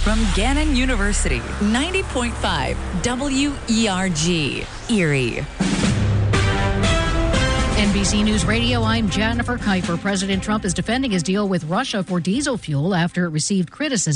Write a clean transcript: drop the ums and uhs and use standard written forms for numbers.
From Gannon University, 90.5 WERG, Erie. NBC News Radio, I'm Jennifer Kuiper. President Trump is defending his deal with Russia for diesel fuel after it received criticism